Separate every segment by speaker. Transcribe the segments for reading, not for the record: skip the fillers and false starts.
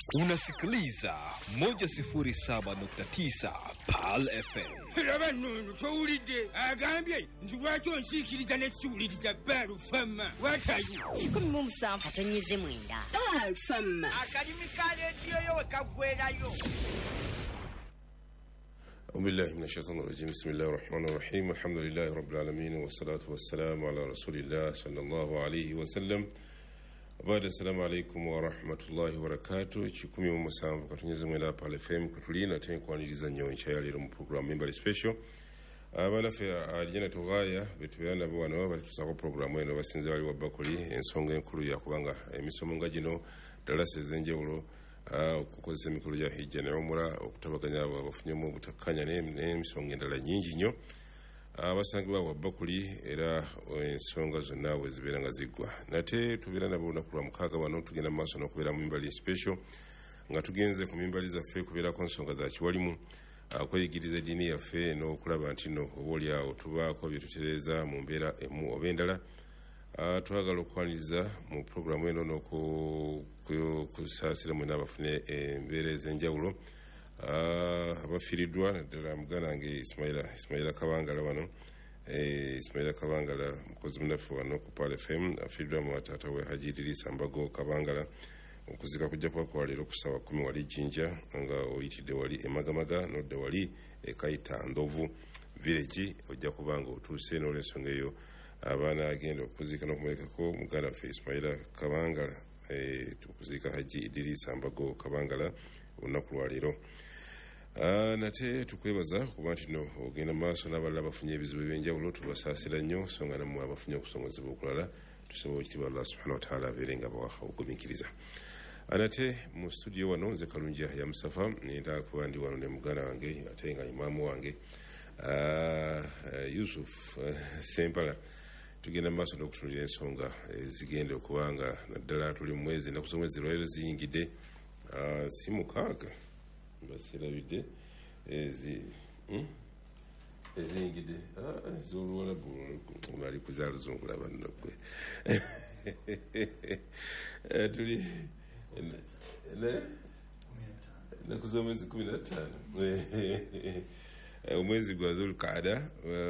Speaker 1: Unasikiliza 107.9 PAL FM.
Speaker 2: Raba nunu towulidde agambye nti lwaki onsiikiriza n'essiwuliriza PAL FM. What are you?
Speaker 3: 17 atonnyeze mwenda.
Speaker 4: PAL FM.
Speaker 2: Akalimi ka leediyo yo wekaggwerayo.
Speaker 5: Billahi minash shaitanir rajim. Bismillahir rahmanir rahim. Alhamdulillahi rabbil alamin wassalatu wassalamu ala rasulillah sallallahu alayhi wa sallam. Abada assalamu alaikum wa rahmatullahi wa barakatuh. 17 katonnyeze mwenda PAL FM kutulina tenkwaniriza nnyo nkyaya leero mu program membali special. Abana fe alijana tugaya betubeana bo wano batusaako program eno basinze bali wabakuli ensonga enkulu ya kubanga emisomo nga gino dalasa ezenjewulo okukozesa emikolo gya hijja ne umra okutabaganya abo abafunyemu obutakanya n'emisonga endala nyingi nnyo abasangibwa wabakuli era ensonga zonna bwe zibeera nga ziggwa. Nate tubeera nabo olunaku lwa mukaaga wano tugenda mu maaso n'okubeera mu mimbali special nga tugenze ku mimbali zaffe kubeerako ensonga za kiwalimu kweyigiriza eddiini yaffe n'okulaba nti no oba oliawo tubaako bye tutereeza mu mbeera emu oba endala. Twagala okwaniriza mu programu eno n'okusaasira mwena abafune embeera ez'enjawulo abafiiriddwa naddala muganda wange Ismaila Kabangala wano. Ismaila Kabangala mukozi munafu wano ku PAL FM afiiriddwa mu taata we Haji Idrisa Mbago Kabangala. Okuzika kujja kuba kwa leero ku ssaawa 10 wali Jinja nga oyitidde wali Emagamaga n'odda wali Kayita Ndovu village ojja kubanga otuuse n'olw'ensonga eyo abaana agenda okuzika n'okumulekako muganda waffe Ismaila Kabangala tukuzika Haji Idrisa Mbago Kabangala olunaku lwa leero. Nate tukwebaza kuba nti no ogenda maaso n'abalala bafunye ebizibu ebyenjawulo tubasaasira nnyo so nga nammwe abafunye okusongozebwa okulala tusobola ekitiibwa Allah subhanahu wa ta'ala abeere nga bawa ogumiikiriza. Anate mu studio wano nze Kalungi ya Musafa nenda kuba ndi wano ne muganda wange ate nga imaamu wange Yusuf Sempala. Tugenda maaso n'okutunulira ensonga zigenda okubanga naddala tuli mu mwezi ennaku z'omwezi lwaleero ziyingidde si mukaaga baserabidde eziyingidde z'oluwalabu ali kuzaaluzungula bannagwe tuli ennaku z'omwezi 15 omwezi gwa Zulqaada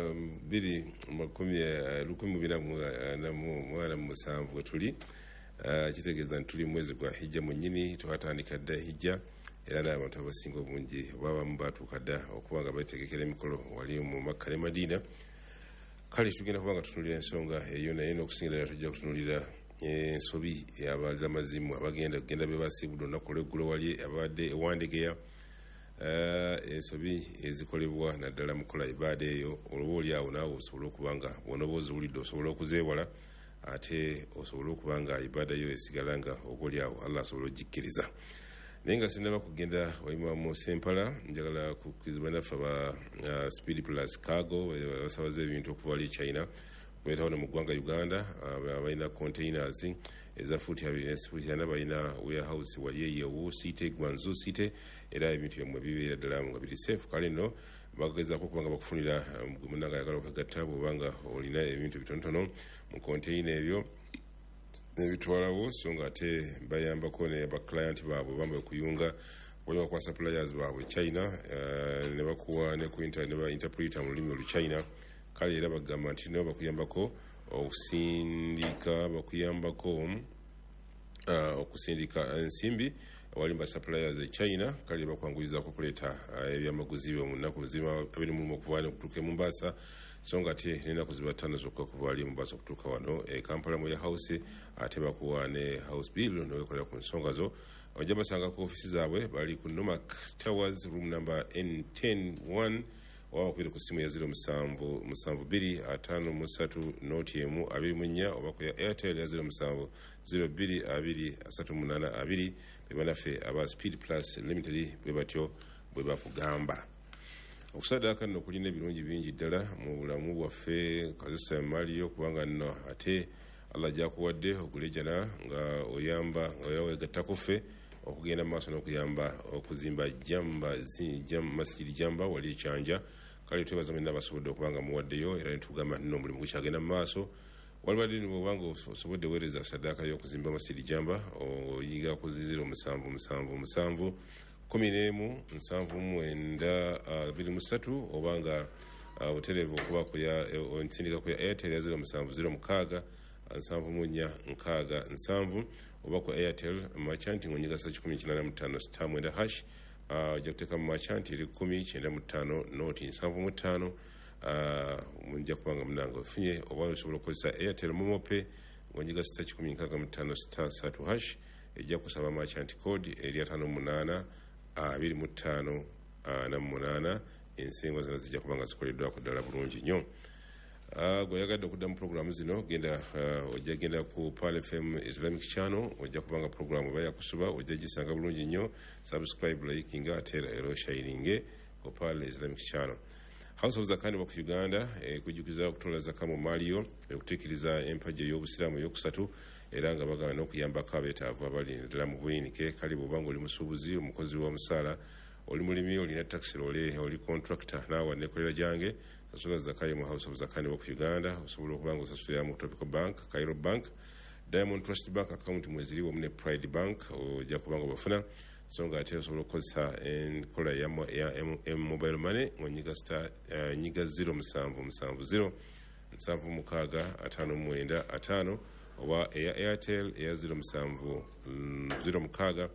Speaker 5: 2027 we tuli kitegeeza nti tuli mwezi gwa hijja mu nnyini twatandika dda hijja era n'abantu abasinga obungi abamu baatuuka dda okuba nga beetegekera emikolo wali mu Makka ne Madiina. Kale tugenda kuba nga tutunulira ensonga eyo naye n'okusingira era tujja kutunulira ensobi y'abazamazimu abagenda be basiibudde olunaku lw'eggulo wali abadde ewandegeya ensobi ezikolebwa naddala mu kola ibaada eyo olwoba oliawo naawe osobola okuba nga bw'onooba oziwulidde osobola okuzeewala ate osobola okuba nga ibaada yo esigala nga oba oliawo Allah asobola ogikkiriza. Naye nga sinaba kugenda waimamu Sempala njagala kukkiriza naffe aba Speed Plus Cargo basabaza ebintu okuva wali China okuleetawo ne mu ggwanga Uganda balina containers eza fuuti 2 balina warehouse wali eyewo Site Gwanzu Site era ebintu byamwe bibeera ddala nga biri safe. Kale nno bagezaako okuba nga bakufunira munanga ayagala okagatta bw'obanga olina ebintu bitonotono mu container ebyo nebitwalawo so nga ate bayambako ne baclient baabwe bamba okuyunga waliwo kwa suppliers baabwe China ne bakuwa ne ku internet ne ba interpreter mu lulimi oluchina. Kale era bagamba nti no bakuyambako okusindika ensimbi wali ba suppliers e China. Kale bakwangulizaako okuleeta ebyamaguzi byo mu nnaku zima abiri mu okuva okutuuka e Mombasa so nga ate n'ennaku ziba 5 zokka okuva wali Mombasa okutuuka wano Kampala mu house ate bakuwa ne house bill n'owekolera ku nsonga zo. Ojja basanga ku ofisi zaabwe bali ku Nomak Towers room number N101 waba kubira ku simu ya 077253 noti emu 24 oba ku ya Airtel ya 07022382 bebanaffe aba Speed Plus Limited bwe batyo bwe bakugamba. Okusaddaaka nno kulina ebirungi bingi ddala mu bulamu bwaffe kazesa emaali yo kubanga nno ate Allah gyakuwadde okulejana nga oyamba nga wegattako ffe okugenda maaso n'okuyamba okuzimba masjidi Jamba wali Chanja. Kale twebaza mwenna abasobodde okubanga muwaddeyo era netugamba nno omulimu gukyagenda mu maaso walwadde ni bwobanga osobodde weereza saddaaka y'okuzimba masiri jamba oyiga ku 07777 11 obanga otereevu okuba ensindika ku ya airtel ya 070 6 oba ku airtel merchant ng'onyiga *185 hash ojja kuteeka mu merchant eri 1095 noti 75 mujja kubanga munange ofunye oba osobola okukozesa airtel momope ng'onyiga *165 hash ejja kusaba merchant code eri 58 25 48 ensingo zino zijja kubanga zikoleddwa ku ddala bulungi nnyo. Gweyagadde okudda mu programu zino ojja genda ku Pal FM Islamic Channel, ojja kubanga programu oba yakusuba ojja gisanga bulungi nnyo, subscribe likinga ate era sharinge ku Pal Islamic Channel. House of Zakani wa ku Uganda kujjukiza okutola zaka mu Malio okuteekiriza empagi ey'obusiraamu ey'okusatu era nga bagana n'okuyambako abeetaavu abali ddala mu buyinike. Kale bw'obanga oli musuubuzi, omukozi w'omusaala, oli mulimi, olina taxi lole, oli contractor, naawe nekolera gyange, sasula zakayo mu House of Zakani wa ku Uganda. Osobola okubanga osasulira mu Tropical Bank, Cairo Bank, Diamond Trust Bank account mweziriwo mu ne Pride Bank ojja kubanga obafuna, so nga ate osobola okukozesa enkola ya mobile money ng'onyiga nyiga 0770 76 oba eya Airtel eya 0706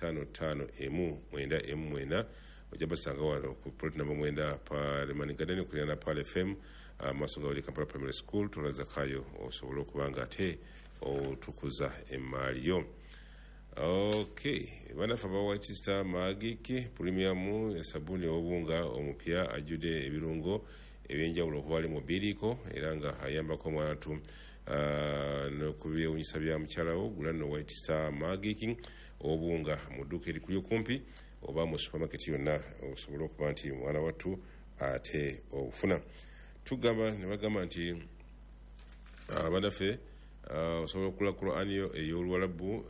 Speaker 5: 55 ojja basanga wano ku plot number 9 Parliament Garden kulina Pal FM maaso ga wali Kampala Primary School. Tola zakayo osobola okubanga ate otukuza emmaali yo. Okay, banafa ba White Star Magic Premium esabuni obunga omupya ajjude ebirungo ebyenjawulo okuva mu biriko era nga ayambako omwantu n'okubyewunyisa bya mukyalawo. Gula no White Star Magic obunga mu dduuka eri kuli kumpi oba mu supermarket yonna osobola okuba nti mwana wattu ate obufuna. Tugamba ne bagamba nti banaffe osobola okula Qur'ani ey'Oluwalabu,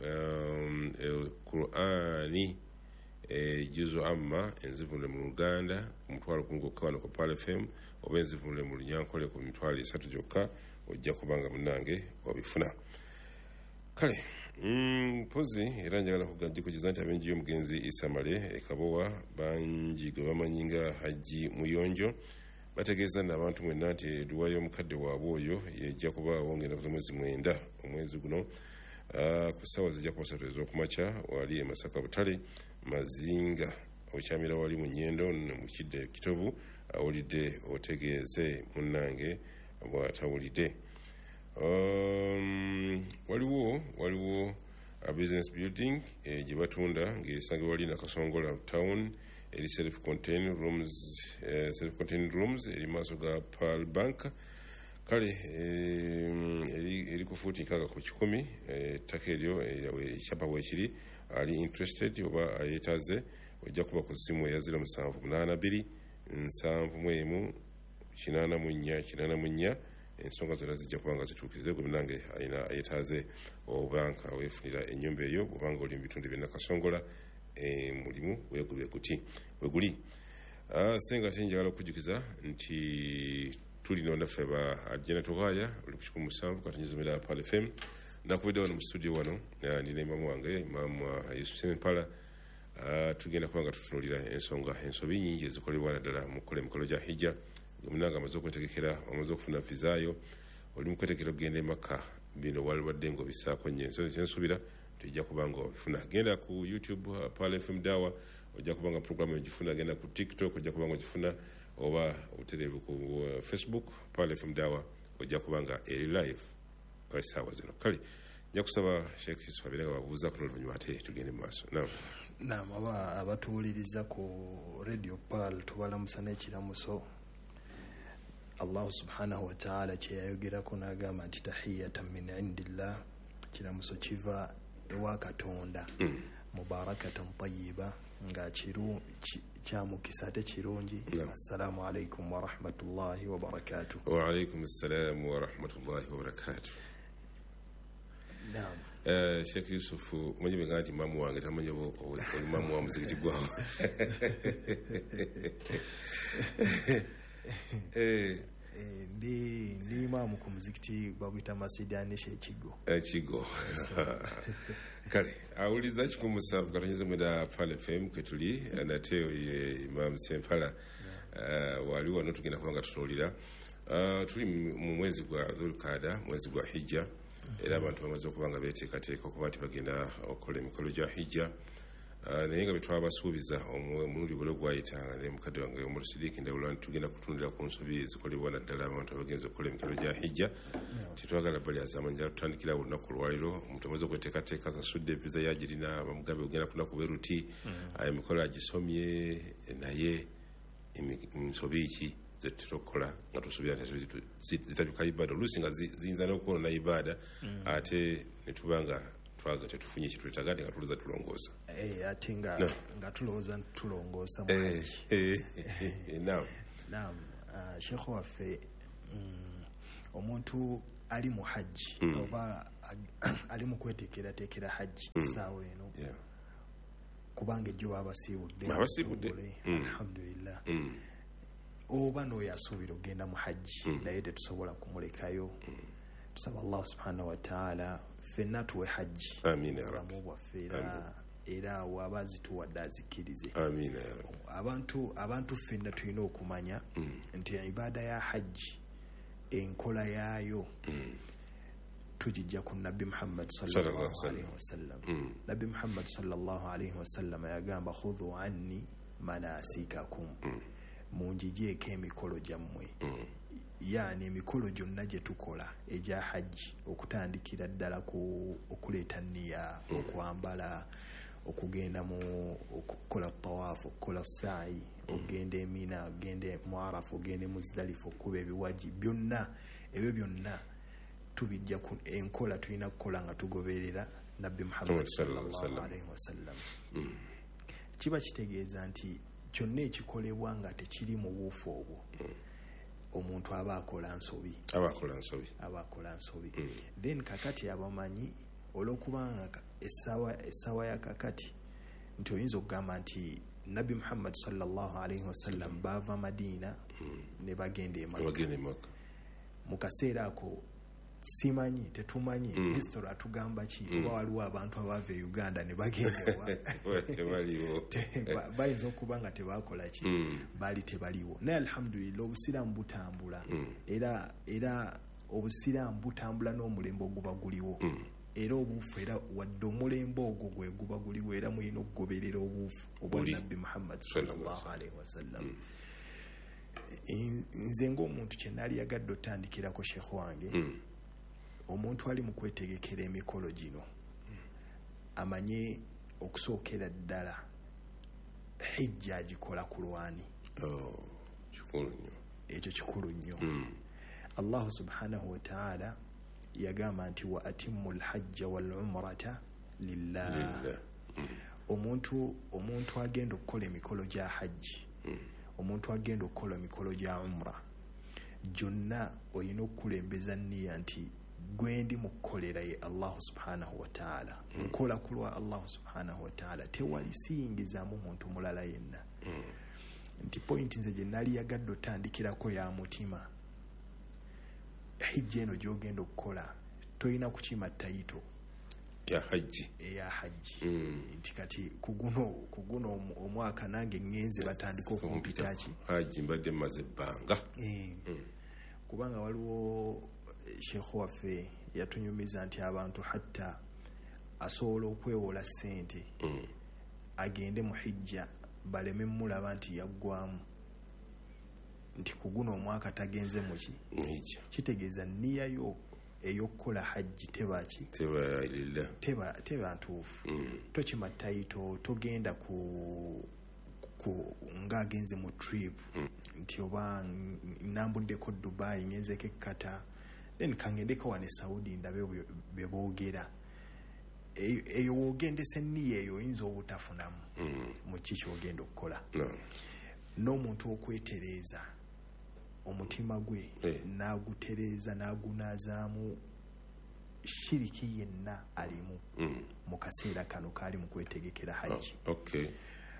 Speaker 5: Qur'ani juzu amma enzivunule mu Luganda ku mutwalo kunguka wano ku Pal FM oba enzivunule mu Lunyankole ku mitwalo 3 gyokka ojja kubanga munange obifuna. Kale mpozi era njagala kugajjukiza nti abenji y'omugenzi Isamale Ekabowa bangi gwe bamanyinga Haji Muyonjo bategeeza n'abantu mwenna nti eduwayo omukadde waabwe oyo yejja kuba wongera ku mwezi 9 omwezi guno ku ssaawa zijja kuba 3 ez'okumakya wali e Masaka Butale Mazinga okyamira wali mu Nnyendo mu Kidde Kitovu awulidde otegeeze munnange bw'atawulidde. Waliwo a business building gye batunda ng'esanga wali na Kasongola town eri self-contained rooms eri maaso ga Pal Bank. Kale eri ku fuuti 6 ku 10 ettaka eryo ekyapa weekiri ali interested oba ayetaaze ojja kuba ku ssimu eya 0782 71 84 ensonga zonna zijja kubanga zituukirize gwe munange alina ayetaaze obanka weefunira ennyumba eyo obanga oli mu bitundu byonna Kasongola mulimu weguli. Senga ate njagala okujjukiza nti tulina naffe ba Ajjana Togaya oli ku 17 katonyezemera Pal FM nakubidde wano mu studio wano ndina imamu wange Imamu Yusuf Mpala. Tugenda kubanga tutunuulira ensonga ensobi nnyingi ezikolebwa naddala mu kukola emikolo gya hijja. Munanga amaze okwetegekera amaze okufuna vizaayo oli mu kwetegekera okugenda emaka bino walwadde ng'obisaako nnyo ensubira tujja kubanga obifuna. Genda ku YouTube Pal FM Dawa ojja kubanga programu ogifuna. Genda ku TikTok ojja kubanga ogifuna oba obutereevu ku Facebook Pal FM Dawa ojja kubanga eri live essaawa zino. Kale nja kusaba Sheikh Yusuf abeere nga babuuzaako n'oluvannyuma ate tugende mu maaso.
Speaker 4: Naam, abatuwuliriza ku Radio Pal tubalamusa n'ekiramuso. Allah subhanahu wa ta'ala kyeyayogerako n'agamba nti tahiyatan min indillah, kiramuso kiva ewa Katonda mubarakatan tayyiba nga kyamukisa ate kirungi. Assalamu alaikum wa rahmatullahi wa barakatuh.
Speaker 5: Wa alaikum assalam wa rahmatullahi wa barakatuh.
Speaker 4: Naam.
Speaker 5: Sheikh Yusuf mwenye bengana nti mamu wange tamanyi mamu wa muzikiti gwawo.
Speaker 4: ndi imaamu ku muzikiti baguyita Masjid Anisha
Speaker 5: ekigo kale awuliza kikumusavu katonyeze mweda Pal FM kwetuli nate ye Imam Sempala wali wano tugenda kubanga tutulira tuli mu mwezi gwa Dhulqaada mwezi gwa Hijja era abantu bamaze okubanga beteekateeka okuba nti bagenda okukola emikolo gya Hijja naye nga betwabasuubiza omulundi bwe gwayitanga ne mukadde wange Omulusidiiki Ndawula tugenda kutundira ku nsobi ezikolebwa naddala abantu abagenzi okukola emikolo gya Hijja tetwagala bali azamanya tutandikira olunaku olwaliro omuntu amaze okweteekateeka asasudde visa yagirina bamugambe ogenda kuna ku Beruti emikolo agisomye naye ensobi ki zetutera okukola nga tusuubira nti zitabika ibada oluusi nga ziyinza n'okukoona ibada ate netubanga twaga tetufunye kitwetagade nga tulooza tulongoosa
Speaker 4: ate nga tulowooza tulongoosa naam Sheikh waffe omuntu ali mu hajji oba ali mu kweteekerateekera hajji essaawa eno kubanga ejjo babasiibudde alhamdulillah oba n'oyo asuubira okugenda mu hajji naye tetusobola kumulekayo tusaba Allah subhanahu wa ta'ala fenna tuwe hajji obulamu bwaffe era wabazituwadde azikirize abantu fenna tulina okumanya nti ibada ya hajji enkola yaayo tujijja ku Nabbi Muhammad sallallahu alaihi wasallam. Nabbi Muhammad sallallahu alaihi wasallam yagamba khudhu anni manasikakum munjijeeko emikolo gyammwe yani emikolo gyonna gye tukola egya hajji okutandikira ddala ku okuleeta nniya okwambala okugenda mu okukola tawaafu okukola sa'i okugenda Emina okugenda mu Arafa okugenda Muzdalifa okuba ebiwaji byonna ebyo byonna tubijja ku enkola tulina kukola nga tugoberera Nabbi Muhammad sallallahu alaihi wasallam. Kiba kitegeeza nti kyonna ekikolebwa nga tekiri mu buufu obwo omuntu aba akola nsobi then kakati abamanyi olwokubanga essaawa ya kakati nti oyinza okugamba nti Nabbi Muhammad sallallahu alaihi wasallam baava Madina ne bagenda e Makka mu kaseera ako simanyi tetumanyi history atugamba ki oba waliwo abantu abaava e Uganda ne bagendewa bayinza okuba nga tebakola ki baali tebaliwo naye alhamdulillah obusiraamu butambula era obusiraamu butambula n'omulembe oguba guliwo era obuufu era wadde omulembe ogwo gwe guba guliwo era mulina okugoberera obuufu obwa Nabbi Muhammad sallallahu alaihi wasallam. Nze ng'omuntu kye naali yagadde otandikirako Sheikh wange omuntu ali mu kwetegekera emikolo gino amanye okusookera ddala hijja agikola ku lwani ekyo kikulu nnyo. Allah subhanahu wa ta'ala yagamba nti wa atimmu lhajja wal umrata lillah. Omuntu agenda okukola emikolo gya hajji omuntu agenda okukola emikolo gya umra gyonna olina okukulembeza nniya nti gwendi mu kukolera ye Allah subhanahu wa ta'ala nkola kulwa Allah subhanahu wa ta'ala tewali siyingizaamu muntu mulala yenna nti point nze gye nali yagadde otandikirako ya mutima hijja eno gy'ogenda okukola tolina kukima tayito ya hajji nti kati kuguno omwaka nange ngenze batandika okumpitaki
Speaker 5: hajji mbadde maze ebbanga
Speaker 4: kubanga waliwo Sheikh waffe yatunyumiza nti abantu hatta asobola okwewola ssente agende mu hijja baleme mulaba nti yaggwamu nti kuguno omwaka tagenze muki kitegeeza nniyayo ey'okukola hajji teba ntuufu tokima tayito togenda ku ng'agenze mu trip nti oba nambuddeko Dubai ngenzeko ekkata then kangendeko wane Saudi ndabe bye boogera eyo wogendese nniya eyo oyinza obutafunamu mu ki kyogenda okukola n'omuntu okwetereeza omutima gwe n'agutereeza n'agunaazaamu shiriki yenna alimu mu kaseera kano kaali mu kwetegekera hajji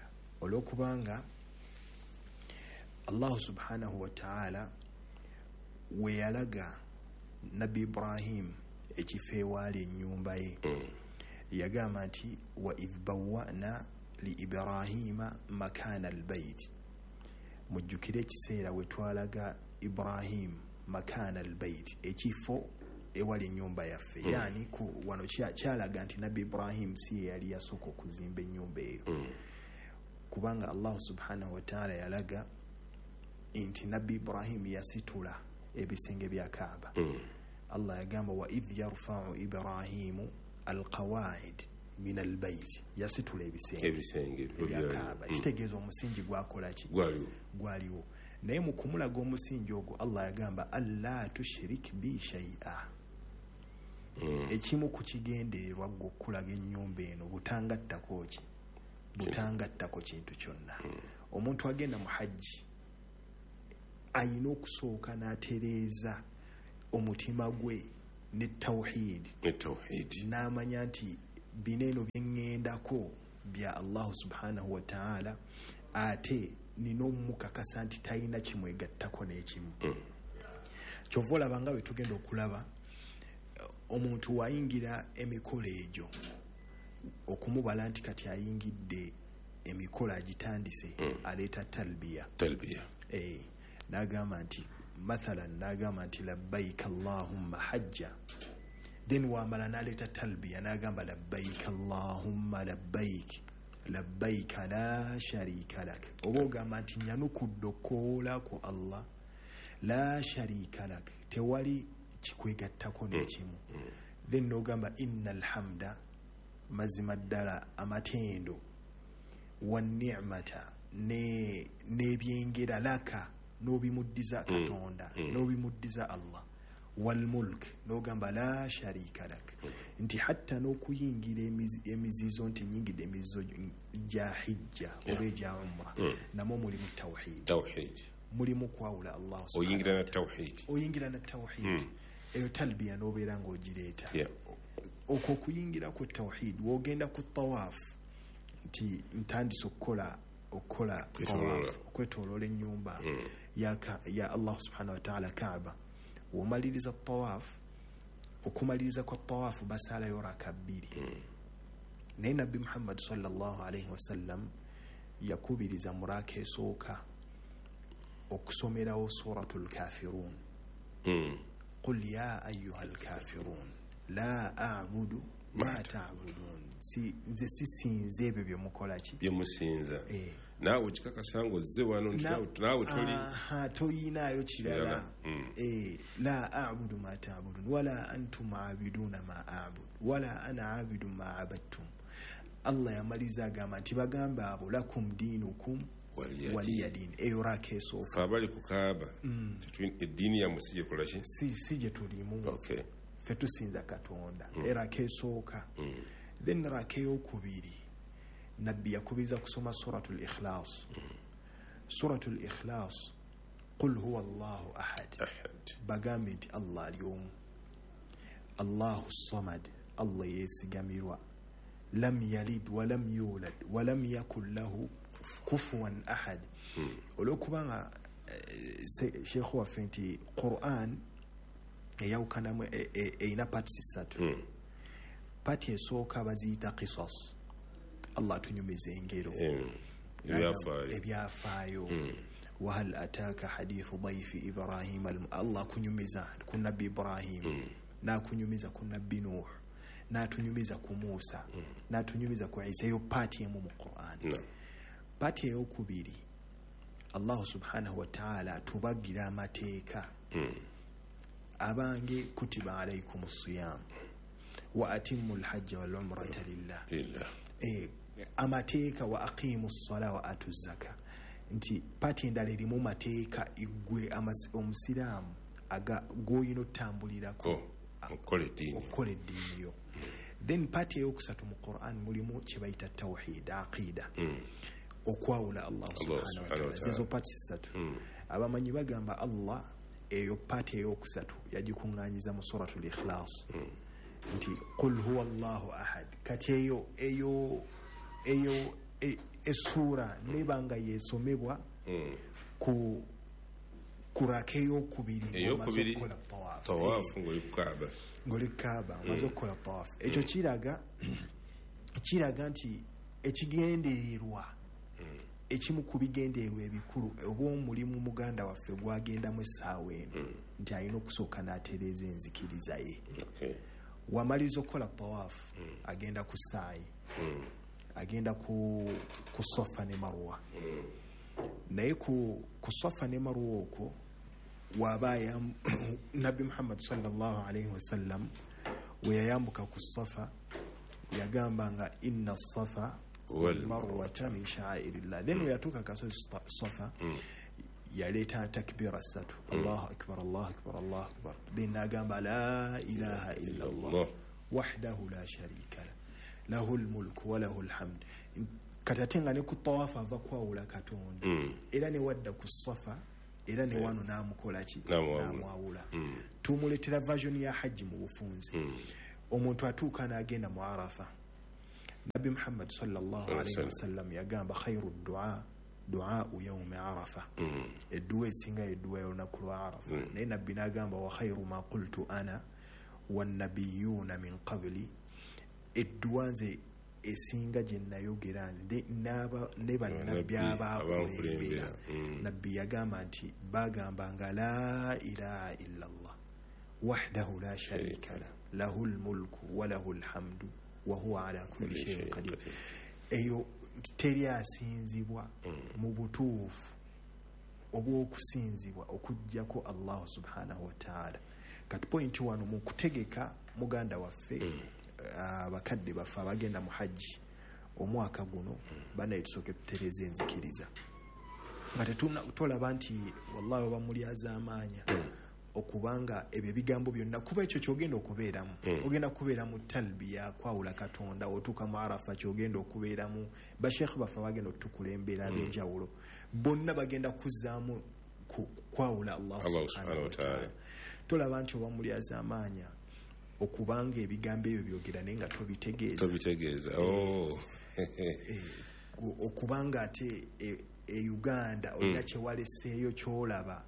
Speaker 4: olw'okubanga Allah subhanahu wa ta'ala we yalaga Nabi Ibrahim ekifo ewaali ennyumba ye yagamba nti wa idh bawwa'na li Ibrahima makana albayt, mujjukire ekiseera we twalaga Ibrahim makana albayt ekifo ewali ennyumba yaffe yani wano kyalaga nti Nabi Ibrahim si yali yasooka okuzimba ennyumba eyo kubanga Allah subhanahu wa ta'ala yalaga nti Nabi Ibrahim yasitula ebisenge bya Kaaba. Allah yagamba wa idh yarfa'u Ibrahimu alqawaid min albayt, yasitula ebisenge bya Kaaba. Kitegeeza omusingi gwakola ki? Gwaliwo. Naye mu kumulaga omusingi ogwo Allah yagamba alla tushrik bi shay'a, ekimu ku kigendererwa gwe okulaga ennyumba eno butangattako ki? Butangattako kintu kyonna. Omuntu agenda mu hajji ayina okusooka n'atereeza omutima gwe ne tawhid n'amanya nti bino eno byeŋŋendako bya Allah subhanahu wa ta'ala, ate nina omukakasa nti talina kimwegattako n'ekimu. Kyova olaba nga bwe tugenda okulaba omuntu wayingira emikolo egyo okumubala nti kati ayingidde emikolo agitandise aleeta talbiya. N'agamba nti mathalan n'agamba nti labbaik Allahumma hajja, then wamala n'aleeta talbiya n'agamba labbaik Allahumma labbaik labbaik la sharika lak, oba ogamba nti nyanukudde okoola ku Allah la sharika lak, tewali kikwegattako n'ekimu. Then n'ogamba innal hamda, mazima ddala amatendo, wa ni'mata n'ebyengera laka, n'obimuddiza Katonda n'obimuddiza Allah, wal mulk n'ogamba la sharika lak, nti hatta n'okuyingira emizizo nti nyingidde emizizo gya hijja oba egya umra namwo mulimu tawhid, mulimu kwawula Allah oyingira na tawhid eyo talbiya n'obeera ng'ogireeta. Okwo okuyingira ku tawhid wogenda ku tawaf nti ntandise okukola tawaf okwetooloola ennyumba ya Allah subhanahu wa ta'ala Kaaba. Womaliriza tawaf, okumaliriza kwa tawaf basalayo raka 2. Naye Nabbi Muhammad sallallahu alayhi wasallam yakubiriza mu raka esooka okusomerawo suratul kafirun. Qul ya ayyuhal kafirun la a'budu ma ta'budun, nze sisinze ebyo bye mukola ki? Bye musinza. Naawe kikakasa ng'ozze wano naawe toyinaayo kirala. La a'budu ma ta'budun wala antum aabiduna ma a'budu wala ana aabidu ma abadtum. Allah yamaliza agamba nti bagamba abo lakum dinukum waliya dini. Eyo raka esooka abali ku Kaaba eddiini yammwe si gye kola ki? Si gye tulimu. Ffe tusinza Katonda. Eraka esooka. Then raka eyokubiri Nabbi yakubiriza kusoma suratul ikhlas. Suratul ikhlas, qul huwa Allahu ahad, bagambe nti Allah ali omu, Allahu samad, Allah yesigamirwa, lam yalid walam yulad walam yakul lahu kufuwan ahad. Olwokubanga Sheikh waffe nti Quran eyawukanamu eyina parts 3. Pati esooka baziyita qisas, Allah tunyumiza engero ebyafaayo. Wahal ataka hadithu dayfi Ibrahim, Allah kunyumiza ku Nabbi Ibrahim, nakunyumiza ku Nabbi Nuh, natunyumiza ku Musa, natunyumiza ku Isa. Eyo pati emu mu Quran. Pati eyokubiri Allah subhanahu wa ta'ala tubagira amateeka abange kutiba alaykumus siyam wa atimmul hajja wal umrata lillah. Amateeka wa aqimus sala wa atuz zaka, nti pati endala erimu mateeka igwe omusiraamu goyina otambulirako okukola eddiini yo. Then pati eyokusatu mu Quran mulimu kyebayita tawhid, aqida, okwawula Allah subhanahu wa ta'ala. Zezo pati 3. Abamanyi bagamba Allah eyo pati eyokusatu yagikuŋŋaanyiza mu suratul ikhlas nti qul huwa Allahu ahad. Kati eyo esura nebanga yesomebwa ku kuraka eyokubiri
Speaker 5: okukola tawaafu ng'oli ku Kaaba
Speaker 4: omaze okukola tawaafu ekyo kiraga nti ekigendererwa ekimu ku bigendererwa ebikulu oba omulimu muganda waffe gwagendamu essaawa eno nti alina okusooka n'atereeza enzikiriza ye wamaliriza okukola tawaafu agenda ku saayi agenda ku Safa ne Marwa naye ku Safa ne Marwa okwo wabaya Nabi Muhammad sallallahu alayhi wasallam we yayambuka ku Safa yagamba nga inna Safa wal Marwata min sha'airillah then yatuka kasozi Safa yaleta takbira satu Allahu akbar Allahu akbar Allahu akbar then agamba la ilaha illa Allah wahdahu la sharika lahu al-mulku wa lahu al-hamd katatenga ne ku tawafu ava kwawula Katonda era ne wadda ku Safa era ne wano namukola ki namwawula tumuletera version ya hajji mu bufunze omuntu atuuka n'agenda mu Arafa Nabi Muhammad sallallahu alayhi wasallam yagamba khairu du'a yawm Arafa edduwa esinga edduwa y'olunaku lwa Arafa naye nabbi n'agamba wa khairu ma qultu ana wan nabiyyuna min qabli edduwa nze esinga gye nayogera nze ne bannabbi abaakulembera nabbi yagamba nti bagambanga la ilaha illa Allah wahdahu la sharika lahu al-mulku wa lahu al-hamdu wa huwa ala kulli shay'in qadir eyo teri asinzibwa mu butuufu obw'okusinzibwa okujjako Allah subhanahu wa ta'ala kati pointi wano mu kutegeka muganda waffe abakadde baffe abagenda mu hajji omwaka guno banaye tusooke tutereeza enzikiriza nga tetolaba nti wallahi oba mulyaza amaanya okubanga ebyo bigambo byonna kuba ekyo kyogenda okubeeramu ogenda kubeeramu talbiya kwawula Katonda otuuka mu Arafa kyogenda okubeeramu bashekhe baffe bagenda okutukulembera ab'enjawulo bonna bagenda kuzzaamu kwawula Allah subhanahu wa ta'ala tolaba nti oba mulyaza amaanya okubanga ebigambo ebyo byogera naye nga tobitegeeza okubanga ate Uganda olina kyewaleseeyo kyolaba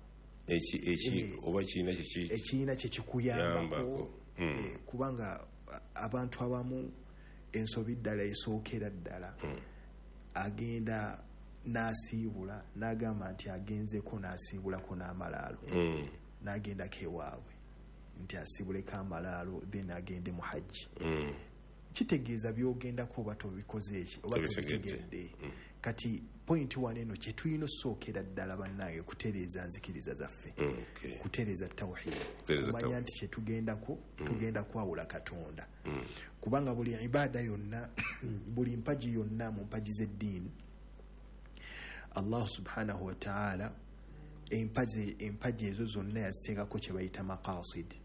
Speaker 4: ekiina kyekikuyambako kubanga abantu abamu ensobi ddala esookera ddala agenda n'asiibula n'agamba nti agenzeko n'asiibulako n'amalaalo n'agendako ewaabwe nti asiibuleko amalaalo then agende mu hajji kitegeeza byogendako oba tobikoze eki oba tobitegedde kati pointi wano eno kyetulina osookera ddala bannaaye kutereeza nzikiriza zaffe kutereeza tawhid kumanya nti kyetugendako tugenda kwawula Katonda kubanga buli ibaada yonna buli mpaji yonna mu mpaji z'eddiini Allah subhanahu wa ta'ala empaji ezo zonna yaziteekako kye bayita maqasid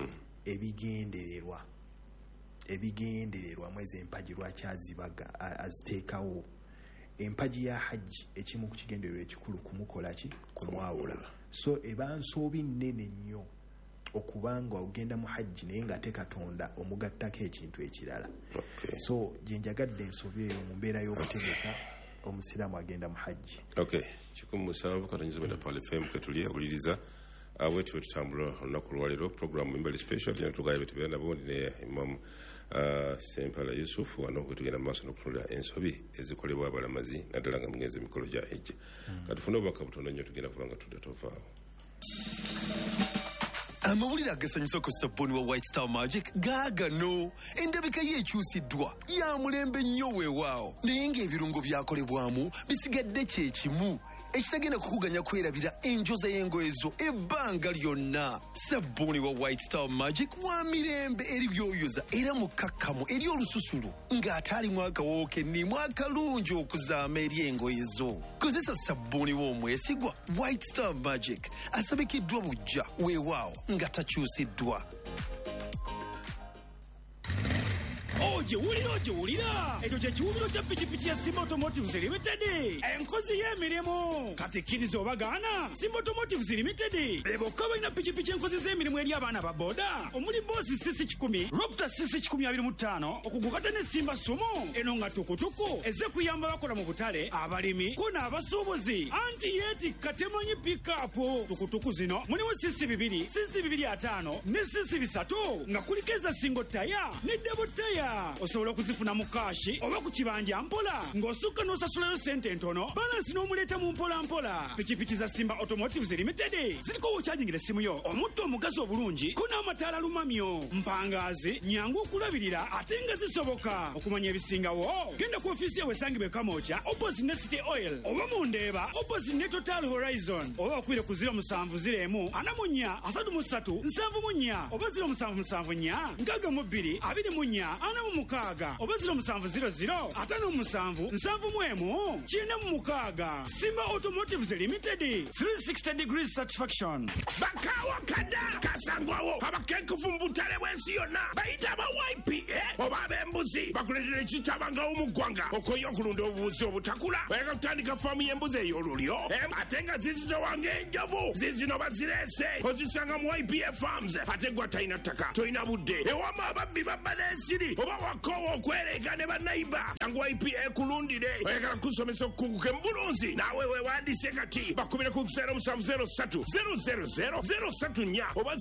Speaker 4: ebigendererwa mwezi empaji lwaki aziteekawo empaji ya hajji ekimu ku kigendererwa ekikulu kumukola ki kumwawula so eba nsoobi nnene nnyo okubanga ogenda mu hajji naye ng'ate Katonda omugattako ekintu ekirala so gye njagadde ensobi eyo mu mbeera y'okutegeka omusiraamu agenda mu hajji
Speaker 5: 17 katanyizibwa Pal FM kwetuli awuliriza bwetyo tutambula olunaku lwaleero programu mbali special tugaye betubeera nabo ne Imam Sempala Yusuf wano kwetugenda mu maaso n'okutunula ensobi ezikolebwa abalamazi naddala nga mugenzi emikolo gya hajji katufune obubaka butono nnyo tugenda kubanga tudatofaawo
Speaker 6: amawulire agasanyusa ku sabbuuni wa White Star Magic gaagano endabika ye ekyusiddwa ya mulembe nnyo weewaawo naye ng'ebirungo byakolebwamu bisigadde kyekimu ekitagenda kukuganya kwerabira enjoza y'engoye zo ebbanga lyonna sabbuuni wa White Star Magic wa mirembe eri byoyoza era mukakkamu eri olususulu ng'ate alimu akawoowo kennimu akalungi okuzaama eri engoye zo kozesa sabbuuni w'omwesigwa White Star Magic asabikiddwa bujja weewaawo nga takyusiddwa
Speaker 7: ogiwulira ekyo kye kiwumiro kya pikipiki ya Simba Automotives Limited enkozi y'emirimu kati kkiriza obagaana Simba Automotives Limited bokka balina pikipiki enkozi z'emirimu eri abaana ba boda omuli boosi sisi 10 Ropta sisi 1025 okugukata ne Simba Sumo eno nga tukutuku eze kuyamba bakola mu butale abalimi ko n'abasuubuzi anti yeetikka temanyi pikapu tukutuku zino mulimu sisi 2 sisi 25 ne sisi 3 nga kuliko eza singo taya ne debo taya osobola okuzifuna mu kaashi oba ku kibanja mpola ng'osukka n'osasulayo sente ntono balansi n'omuleeta mu mpola pikipiki za Simba Automotives Limited ziriko wokyajingira essimu yo omutto omugazi obulungi ko n'amataala lumamyo mpangaazi nyangu okulabirira ate nga zisoboka okumanya ebisingawo genda ku ofiisi yawe esangibwa e Kamwokya opposite ne City Oil oba mu Ndeeba opposite ne Total Horizon oba okwire ku 0701 44 33 74 oba 0774 62 24 46 oba 0700 57 71 46 Simba Automotives Limited 360 degrees satisfaction.
Speaker 8: Bakawa kada kasangwawo abakenkufu mbutale bwensi yonna bayita aba YPA oba ab'embuzi bakuletera ekitabanga omugwanga okoye okulunda obubuzi obutakula oyagala kutandika faamu y'embuzi ey'olulyo ate nga zizitowange enjovu zizino bazirese ozisanga mu YPA Farms ate gwa talina ttaka tolina budde ewama ababbi babba n'ensiri oba wakoowa okwereega ne bannayiba jangu YPA kulundire oyagala kusomesa okukunguka embulunzi naawe weewandiise kati bakubire ku 0703 000 oba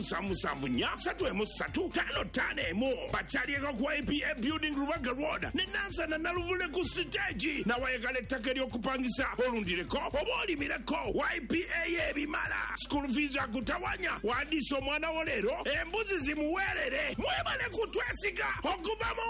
Speaker 8: 0774 bakyalieko ku YPA Building Rubaga Road ne Nansana Naluvule ku stage nawayagala ettaka ery'okupangisa olundireko oba olimireko YPA y'ebimala school fees akutawanya wandiisa omwana wo leero embuzi zimuweerere mwebale kutwesiga okuva mu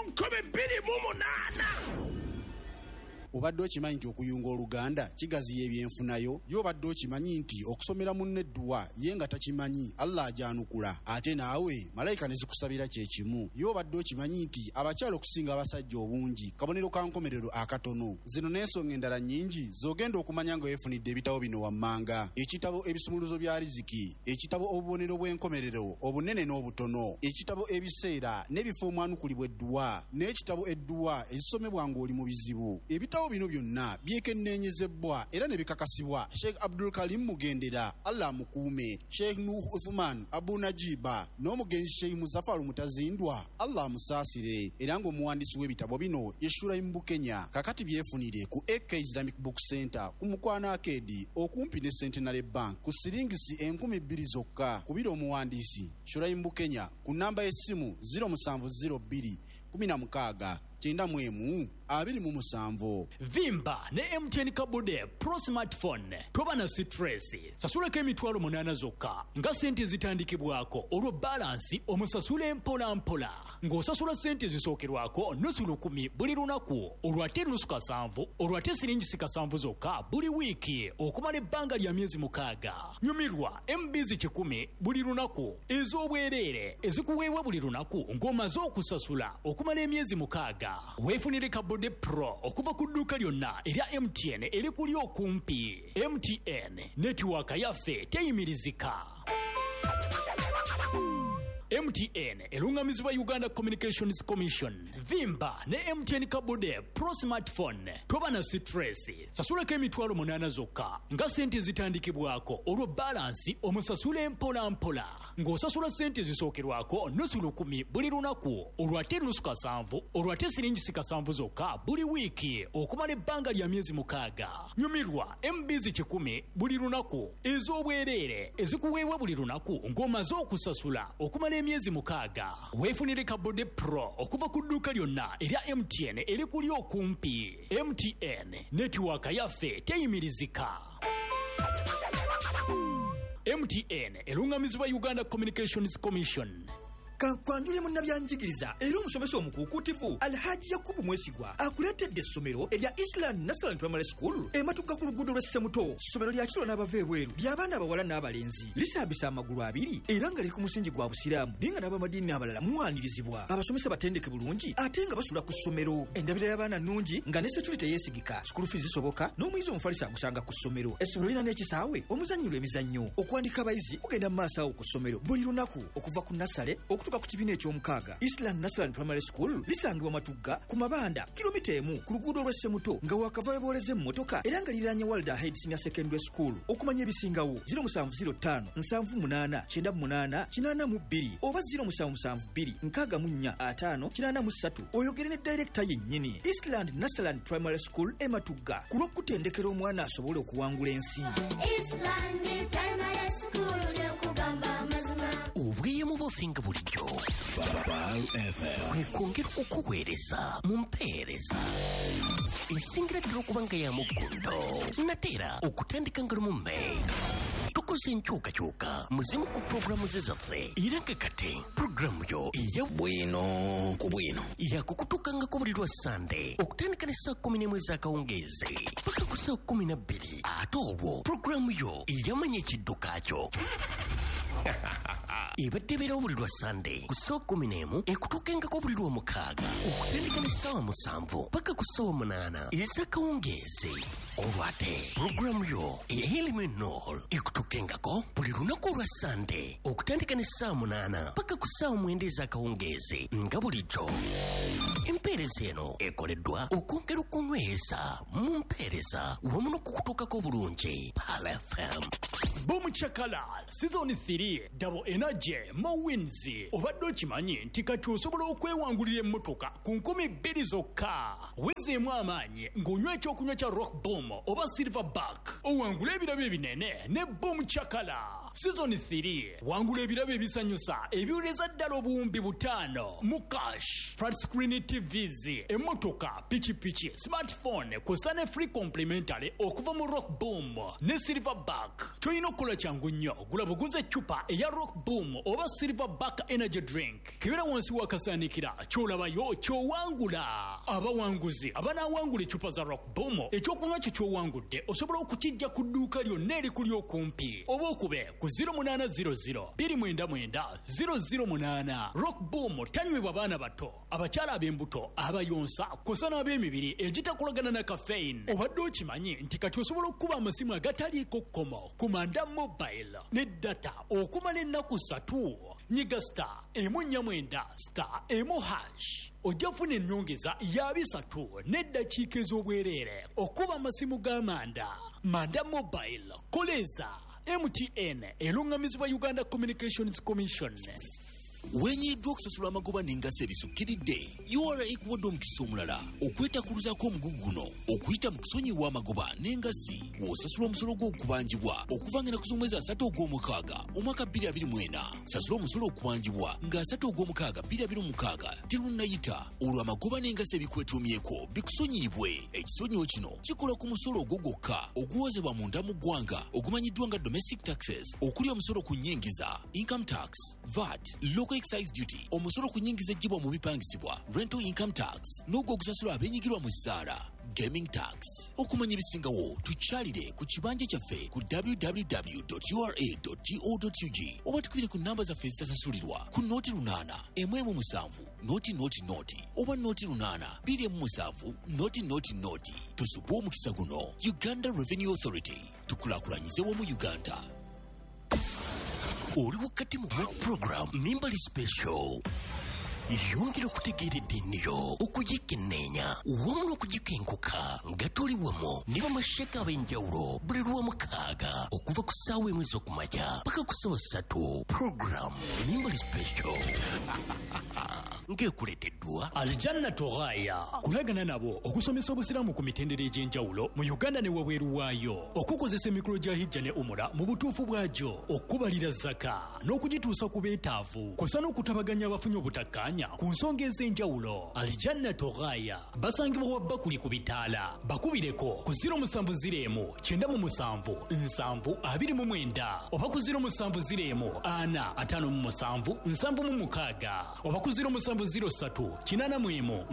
Speaker 8: 2028.
Speaker 9: obadde okimanyi nti okuyunga oluganda kigaziya ebyenfunayo y'obadde okimanyi nti okusomera munne edduwa ye nga takimanyi Allah ajanukula ate naawe malayika ne zikusabira kye kimu y'obadde okimanyi nti abakyala okusinga abasajja obungi kabonero ka nkomerero akatono zino n'ensonga endala nnyingi z'ogenda okumanya nga weefunidde ebitabo bino wammanga ekitabo ebisumuluzo bya riziki ekitabo obubonero bw'enkomerero obunene n'obutono ekitabo ebiseera n'ebifo omwanukulibwa edduwa n'ekitabo edduwa ezisomebwa ng'oli mu bizibu ebitabo bino byonna byekenneenyezebwa era ne bikakasibwa Sheikh Abdul Karim Mugendera Allah mukuume Sheikh Nuh Uthman Abu Najiba n'omugenzi Sheikh Muzaffar Mutazindwa Allah musaasire era ng'omuwandiisi w'ebitabo bino yeshura Kenya kakati byefunire ku AK Islamic Book Center ku Mukwana Arcade okumpi ne Centenary Bank ku siringisi 2,000 zokka kubira omuwandiisi Shura Kenya ku namba y'essimu 0702 16 91 27.
Speaker 10: Vimba ne MTN Kabude Pro Smartphone toba na stress sasulako emitwalo 8 zokka nga sente zitandikibwako olwo balance omusasule mpola ng'osasula sente zisookerwako nusu 10 buli lunaku olwate nusu 7 olwate siringi 7 zokka buli wiiki okumala ebbanga lya myezi 6 nyumirwa MBs 10 buli lunaku ez'obwereere ezikuweebwa buli lunaku ng'omaze okusasula okumala emyezi 6 weefunire Kabude Pro okuva ku dduuka lyonna erya MTN eri kuli okumpi. MTN netiwaaka yaffe teyimirizika. MTN elungamizibwa Uganda Communications Commission. Vimba ne MTN Kabude Pro Smartphone toba na stress sasulako emitwalo 8 zokka nga sente zitandikibwako olwo balance omusasule mpola ng'osasula sente zisookerwako nusu 10 buli lunaku olwate nusu 7 olwate siringi 7 zokka buli wiiki okumala ebbanga lya myezi 6 nyumirwa MBs 10 buli lunaku ez'obwereere ezikuweebwa buli lunaku ng'omaze okusasula okumala emyezi 6 weefunire Kabude Pro okuva ku dduuka lyonna erya MTN eri kuli okumpi. MTN netiwaaka yaffe teyimirizika. MTN elungamizibwa Uganda Communications Commission.
Speaker 11: Kankwanjule munnabyanjigiriza era omusomesa omukuukutivu Alhaji Yakubu Mwesigwa akuleetedde essomero erya Island National Primary School ematuka ku luguudo lw'Essemuto. Ssomero lya kilo n'abava ebweru ly'abaana abawala n'abalenzi lisaabisa amagulu 2 era nga liri ku musingi gwa busiraamu naye nga n'abamadiini abalala muwanirizibwa. Abasomesa batendeke bulungi ate nga basula ku ssomero. Endabira y'abaana nnungi nga ne security yeesigika. School fees zisoboka n'omuyizi omufalisa agusanga ku ssomero. Essomero lirina n'ekisaawe omuzannyirwa emizannyo. Okuwandika abayizi ogenda mu maaso awo ku ssomero buli lunaku okuva ku nasale okutuuka ku kibiina eky'omukaaga. Eastland National Primary School lisangibwa Matugga ku Mabanda kilomita emu ku luguudo lw'Essemuto nga wakava booleze emmotoka era nga liranye Walder Head Senior Secondary School. Okumanya ebisingawo 0705 78 98 82 oba 0772 64 583 oyogere ne director yennyini. Eastland National Primary School Matugga ku lw'okutendekera omwana asobole okuwangula ensi.
Speaker 12: Eastland Primary School lyokugamba amazima.
Speaker 13: Obweyamo bufinga bulijjo kwongera okukuweereza mu mpeereza esingira ddala okuba nga ya muggundo nateera okutandika nga lumu May. Tukoze enkyukakyuka muzimu ku pulogulaamu ze zaffe era nga kati pulogulaamu yo eya bwino ku bwino yakukutukangako buli lwa Sande okutandika ne saa 11 ez'akawungeezi paka ku saa 12 ate obwo pulogulaamu yo eyamanya ekidduka kyo ebadde beerawo buli lwa Sande ku ssaawa 11 ekutuukengako buli lwa 6 okutandika ne ssaawa 7 paka ku ssaawa 8 ez'akawungeezi. Olwate pulogulaamu yo eya Eliminol ekutuukengako buli lunaku olwa Sande okutandika ne ssaawa 8 paka ku ssaawa 9 ez'akawungeezi nga bulijjo. Empeereza eno ekoleddwa okwongera okunyweza mu mpeereza wamu n'okukutuukako bulungi Pal FM.
Speaker 10: Boom Chakalal Season 3 Double Energy Mo Wins. Obadde okimanyi nti kati osobola okwewangulira emmotoka ku 2,000 zokka. Wezeemu amaanyi ng'onywa ekyokunywa kya Rock Boom oba Silverback. Owangula ebirabo ebinene ne Boom Chakala. Season 3 wangula ebirabo ebisanyusa ebiwuleza ddala obuwumbi 5 mu cash. Flat screen TVs, emmotoka, pichi, smartphone kusane free complimentary okuva mu Rock Boom ne Silverback. Toyino kola changu nnyo gula buguze chupa eya Rock Boom oba Silverback energy drink. Kibera wansi wakasaanikira kyolabayo kyowangula. Abawanguzi abanawangula chupa za Rock Boom ekyokunywa kyo kyowangudde osobola okukijja ku dduuka lyonna erikuli okumpi oba okube ku 0800 299 008. Rock Boom tanywebwa baana bato, abakyala ab'embuto, abayonsa kusana ab'emibiri egitakolagana na caffeine. Obadde okimanyi nti kati osobola okukuba amasimu agataliiko kkomo ku Manda Mobile ne data okumala ennaku 3. Nyiga *149*1#. Ojja kufuna ennyongeza ya 3 n'eddakiika ez'obwereere okuba amasimu ga Manda Mobile. Koleza MTN elungamizibwa Uganda Communications Commission.
Speaker 14: Wenyiddwa okusasula amagoba n'engassi ebisukkiridde URA ekuwadde omukisa omulala okwetakuluzaako omugugu guno okuyita mu kusonyiwa amagoba n'engassi w'osasula omusolo gw'okubangibwa okuva nga ennaku z'omwezi 3 ogw'omukaaga omwaka 2024. Sasula omusolo okubanjibwa nga 3 ogw'omukaaga 2026 terunnayita olwo amagoba n'engassi ebikwetuumyeko bikusonyiibwe. Ekisonyiwo kino kikola ku musolo ogwo gwokka oguwozebwa munda mu ggwanga ogumanyiddwa nga domestic taxes, okuli omusolo ku nnyingiza, income tax, VAT, local excise duty, omusolo ku nnyingiza ejjibwa mu bipangisibwa, rental income tax, n'ogwo ogusasula abennyigirwa mu ssaala, gaming tax. Okumanya ebisingawo tukyalire ku kibanja kyaffe ku www.ura.go.ug oba tukubire ku namba zaffe ezitasasulirwa ku noti 8 117 noti oba noti 8 277 noti. Tusubwe omukisa guno. Uganda Revenue Authority, tukulaakulanyize wamu Uganda.
Speaker 13: Oli wakati mu program Mimbali Special yongera okutegeera eddiiniyo okugikenneenya wamu n'okugikenkuka nga tuli wamu ne bamasheka ab'enjawulo buli lw'omukaaga okuva ku ssaawa 1 ez'okumakya paka ku ssaawa 3. Program Mimbali Special ng'ekuleeteddwa
Speaker 10: Aljanna Toghaya kulagana nabo okusomesa obusiraamu ku mitendera egy'enjawulo mu Uganda ne wabweru waayo, okukozesa emikolo gya hijja ne umura mu butuufu bwagyo, okubalira zaka n'okugituusa ku beetaavu kw'ossa n'okutabaganya abafunye obutakkaanya ku nsonga ez'enjawulo. Aljanna Toghaya basangibwa wa Bakuli ku bitaala. Bakubireko ku 0701 977 729 oba ku 0701 457 776 oba ku 0703 841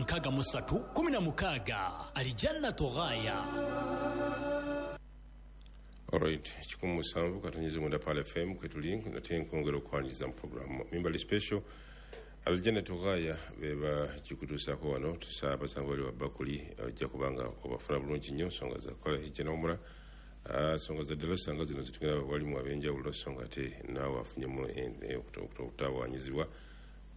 Speaker 10: 636. Aljanna Toghaya.
Speaker 5: Alright, 17 katonyize mu Pal FM kwetuli nate nkwongera okwaniriza mu program Mimbali Special. Aljanna Toghaya beba kikutuusako wano tusaba sangwali wa Bakuli ajja kubanga obafuna bulungi nnyo nsonga za kola hijja n'omura. Songa za ddala sanga zino zitugenda walimu ab'enjawulo songa ate naawe afunyemu okutawanyizibwa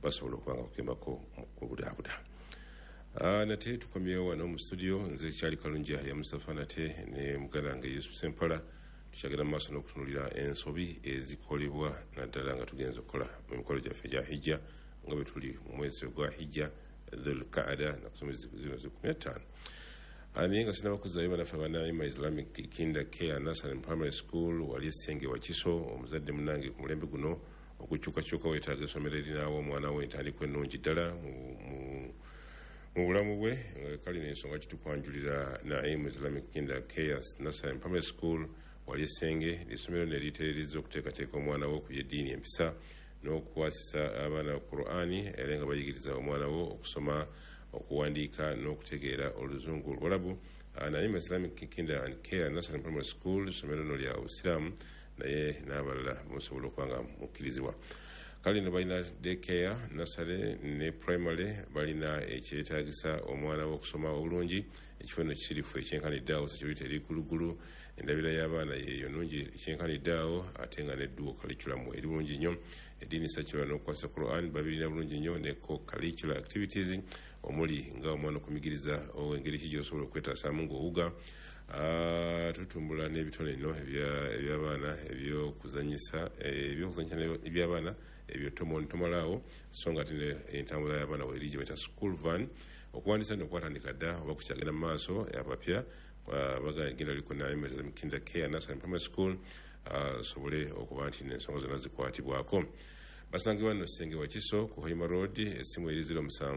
Speaker 5: basobola okuba nga bakembako mu budaabuda. Nate tukomyewo wano mu studio nze kyali Kalungi ya Mustafa nate ne muganange Yusuf Sempala tukyagenda mu maaso n'okutunulira ensobi ezikolebwa naddala nga tugenza okukola mu mikolo gyaffe gya hijja nga bwe tuli mu mwezi gwa hijja Dhul-Qaada nakusomezi zino 15. Naye nga sinaba kuzaayo banaffe abanaima Islamic Kinder Care Nursery and Primary School wali Senge Wakiso omuzadde munange ku mulembe guno okukyukakyuka weetaaga essomero erinaawo omwana we entandikwa ennungi ddala mu bulamu bwe kale n'ensonga kitukwanjulira Naim Islamic Kinder Care Nursery and Primary School wali Senge essomero ne liteereriza okuteekateeka omwana wo ku byeddiini empisa n'okukwasisa abaana Qur'ani era nga bayigiriza omwana wo okusoma okuwandiika n'okutegeera oluzungu olwalabu. Naim Islamic Kinder and Care Nursery and Primary School essomero no lya Obusiraamu naye n'abalala musobola okuba nga mukkirizibwa. Kale no balina daycare nursery ne primary balina ekyetaagisa omwana wo okusoma obulungi ekifo no kisirifu ekyenkaniddeawo sekyoyita erikulugulu endabira y'abaana yeeyo nungi ekyenkaniddeawo ate nga nedduo curriculum eri bulungi nnyo eddiini secular n'okukwasa Quran babirina bulungi nnyo ne co-curricular activities omuli nga omwana okumigiriza engeri ki gy'osobola okwetaasaamu ng'owuga. Tutumbula n'ebitone nno eby'abaana ebyokuzanyisa eby'abaana ebyo tomalaawo so nga ate entambula y'abaana weeri gye bayita school van okuwandiisa nokwatandika dda oba kukyagenda mu maaso abapya bagenda liko Naim Islamic Kinder Care Nursery and Primary School sobole okuba nti n'ensonga zonna zikwatibwako. Basangibwa no Senge Wakiso ku Hoima Road essimu eri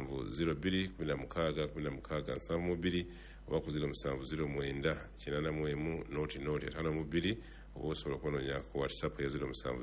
Speaker 5: 0716161672 oba ku 07098102 oba osobola okubanoonya ku WhatsApp ya 07